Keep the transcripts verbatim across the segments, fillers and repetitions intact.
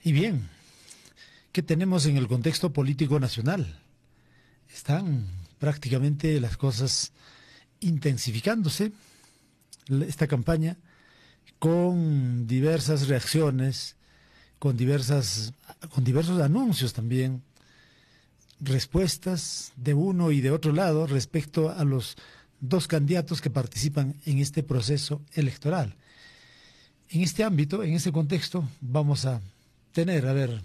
Y bien, ¿qué tenemos en el contexto político nacional? Están prácticamente las cosas intensificándose, esta campaña, con diversas reacciones, con, diversas, con diversos anuncios también, respuestas de uno y de otro lado respecto a los dos candidatos que participan en este proceso electoral. En este ámbito, en este contexto, vamos a tener, a ver,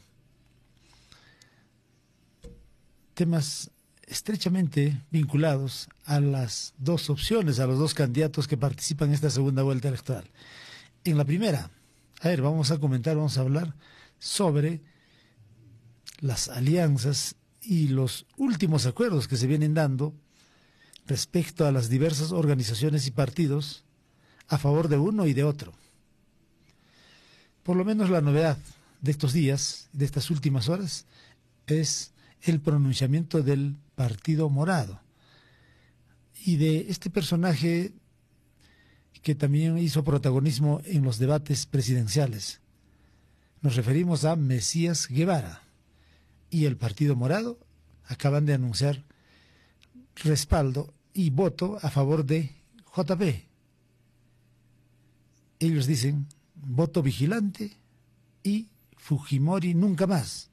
temas estrechamente vinculados a las dos opciones, a los dos candidatos que participan en esta segunda vuelta electoral. En la primera, a ver, vamos a comentar, vamos a hablar sobre las alianzas y los últimos acuerdos que se vienen dando respecto a las diversas organizaciones y partidos a favor de uno y de otro. Por lo menos la novedad de estos días, de estas últimas horas, es el pronunciamiento del Partido Morado y de este personaje que también hizo protagonismo en los debates presidenciales. Nos referimos a Mesías Guevara y el Partido Morado acaban de anunciar respaldo y voto a favor de J P. Ellos dicen voto vigilante y Fujimori nunca más.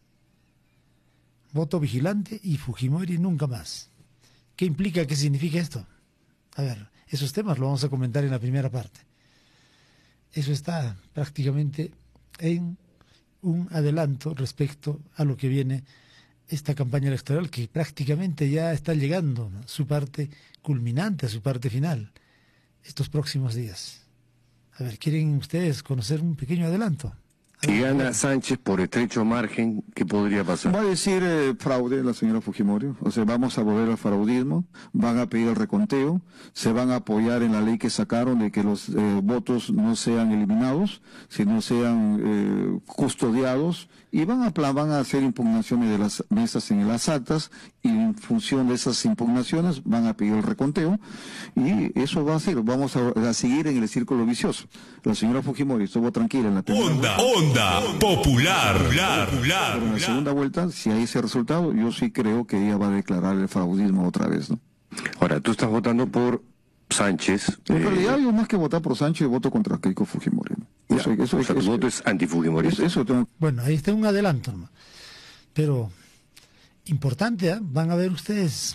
Voto vigilante y Fujimori nunca más. ¿Qué implica? ¿Qué significa esto? A ver, esos temas los vamos a comentar en la primera parte. Eso está prácticamente en un adelanto respecto a lo que viene esta campaña electoral, que prácticamente ya está llegando a su parte culminante, a su parte final, estos próximos días. A ver, ¿quieren ustedes conocer un pequeño adelanto? Si gana Sánchez por estrecho margen, ¿qué podría pasar? Va a decir eh, fraude la señora Fujimori, o sea, vamos a volver al fraudismo, van a pedir el reconteo, se van a apoyar en la ley que sacaron de que los eh, votos no sean eliminados, sino sean eh, custodiados, y van a, van a hacer impugnaciones de las mesas en las actas, y en función de esas impugnaciones van a pedir el reconteo, y eso va a ser, vamos a, a seguir en el círculo vicioso. La señora Fujimori estuvo tranquila en la primera Onda, vuelta. onda, popular, popular, popular. Pero en la segunda vuelta, si hay ese resultado, yo sí creo que ella va a declarar el fraudismo otra vez, ¿no? Ahora, tú estás votando por Sánchez. En eh, realidad, yo más que votar por Sánchez, voto contra Keiko Fujimori, ¿no? ya, Eso, eso, o sea, eso, tu voto es antifujimorista. eso, eso tengo... Bueno, ahí está un adelanto, ¿no? Pero importante, ¿eh? Van a ver ustedes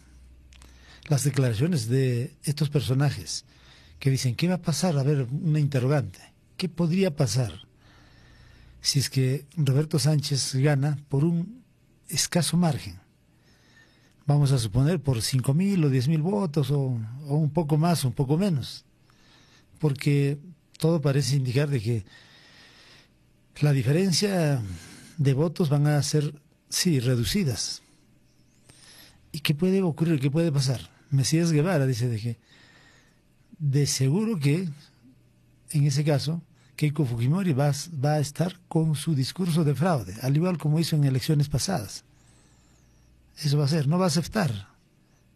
las declaraciones de estos personajes que dicen, ¿qué va a pasar? A ver, una interrogante. ¿Qué podría pasar si es que Roberto Sánchez gana por un escaso margen? Vamos a suponer por cinco mil o diez mil votos o, o un poco más o un poco menos. Porque todo parece indicar de que la diferencia de votos van a ser, sí, reducidas. ¿Y qué puede ocurrir? ¿Qué puede pasar? Mesías Guevara dice de que de seguro que en ese caso Keiko Fujimori va, va a estar con su discurso de fraude, al igual como hizo en elecciones pasadas. Eso va a ser, no va a aceptar